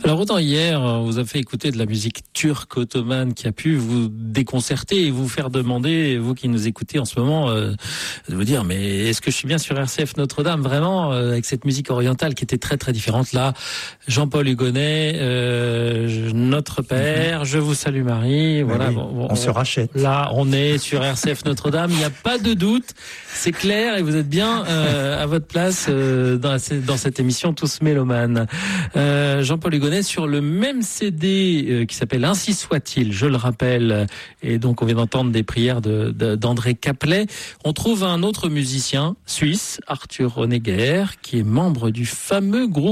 Alors autant hier, on vous a fait écouter de la musique turque ottomane qui a pu vous déconcerter et vous faire demander, vous qui nous écoutez en ce moment, de vous dire mais est-ce que je suis bien sur RCF Notre-Dame vraiment avec cette musique orientale qui était très très différente. Là, Jean-Paul Hugonnet, Notre Père, Je vous salue Marie. Voilà, oui, on se rachète. Là, on est sur RCF Notre-Dame. Il n'y a pas de doute, c'est clair et vous êtes bien à votre place dans cette émission Tous Mélomanes. Jean-Paul Hugonnet sur le même CD qui s'appelle Ainsi soit-il, je le rappelle, et donc on vient d'entendre des prières d'André Caplet. On trouve un autre musicien suisse, Arthur Honegger, qui est membre du fameux groupe